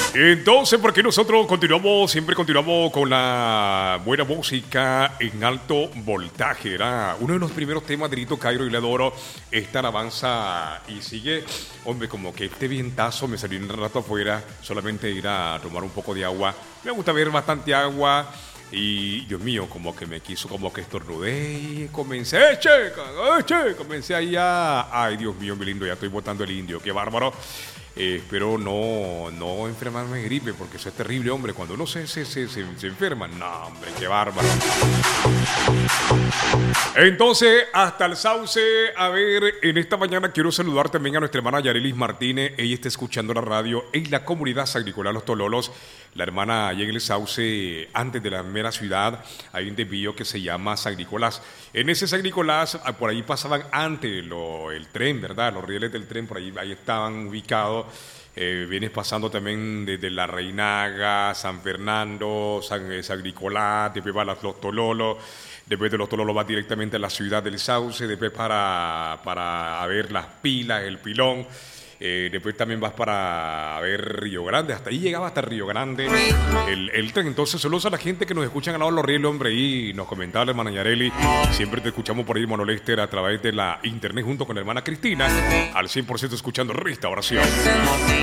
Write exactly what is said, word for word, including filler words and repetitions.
Entonces, porque nosotros continuamos, siempre continuamos con la buena música en alto voltaje. Era uno de los primeros temas de Nito Cairo y le adoro esta alabanza. Y sigue, hombre, como que este vientazo me salió un rato afuera, solamente ir a tomar un poco de agua. Me gusta ver bastante agua. Y Dios mío, como que me quiso, como que estornudé y comencé, ¡eh, che! ¡Eh, che! Comencé ahí a, ay, Dios mío, mi lindo, ya estoy botando el indio, qué bárbaro. Eh, espero no, no enfermarme de gripe, porque eso es terrible, hombre. Cuando uno se, se, se, se, se enferma, no, hombre, qué bárbaro. Entonces, hasta el sauce. A ver, en esta mañana quiero saludar también a nuestra hermana Yarelis Martínez. Ella está escuchando la radio en la comunidad San Nicolás Los Tololos. La hermana allá en el sauce, antes de la mera ciudad, hay un desvío que se llama San Nicolás. En ese San Nicolás, por ahí pasaban antes lo, el tren, ¿verdad? Los rieles del tren, por ahí, ahí estaban ubicados. Eh, vienes pasando también desde La Reinaga, San Fernando, San, eh, San Nicolás, después va Los Tololos, después de Los Tololos va directamente a la ciudad del Sauce, después para, para ver las pilas, el pilón. Eh, después también vas para ver Río Grande, hasta ahí llegaba hasta Río Grande el, el tren. Entonces saludos a la gente que nos escuchan al lado de los rieles, hombre, y nos comentaba la hermana Yareli, siempre te escuchamos por ahí, hermano Lester, a través de la internet junto con la hermana Cristina, al cien por ciento escuchando Restauración.